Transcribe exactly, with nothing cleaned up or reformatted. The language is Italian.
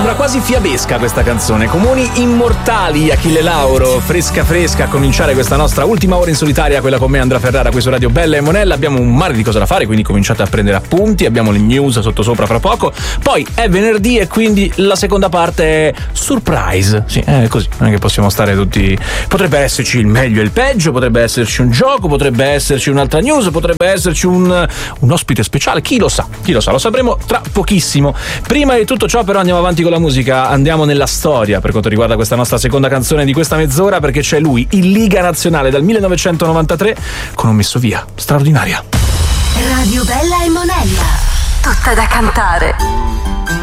Sembra quasi fiabesca questa canzone. Comuni immortali, Achille Lauro, fresca fresca a cominciare questa nostra ultima ora in solitaria, quella con me Andrea Ferrara qui su Radio Bella e Monella. Abbiamo un mare di cose da fare, quindi cominciate a prendere appunti, abbiamo le news sottosopra fra poco. Poi è venerdì e quindi la seconda parte è surprise. Sì, è così, non è che possiamo stare tutti. Potrebbe esserci il meglio e il peggio, potrebbe esserci un gioco, potrebbe esserci un'altra news, potrebbe esserci un, un ospite speciale, chi lo sa, chi lo sa, lo sapremo tra pochissimo. Prima di tutto ciò però andiamo avanti con la musica, andiamo nella storia per quanto riguarda questa nostra seconda canzone di questa mezz'ora, perché c'è lui in Liga Nazionale dal millenovecentonovantatré con Un messo via, straordinaria. Radio Bella e Monella, tutta da cantare.